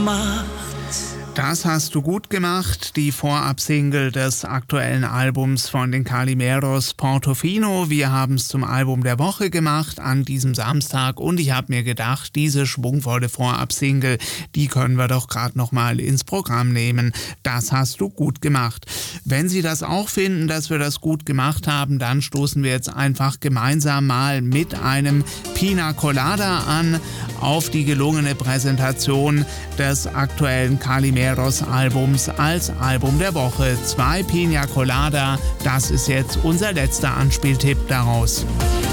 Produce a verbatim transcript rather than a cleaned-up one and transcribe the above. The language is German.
Das hast du gut gemacht, die Vorab-Single des aktuellen Albums von den Calimeros, Portofino. Wir haben es zum Album der Woche gemacht an diesem Samstag und ich habe mir gedacht, diese schwungvolle Vorab-Single, die können wir doch gerade nochmal ins Programm nehmen. Das hast du gut gemacht. Wenn Sie das auch finden, dass wir das gut gemacht haben, dann stoßen wir jetzt einfach gemeinsam mal mit einem Pina Colada an auf die gelungene Präsentation des aktuellen Calimeros Albums als Album der Woche. Zwei Pina Colada, das ist jetzt unser letzter Anspieltipp daraus.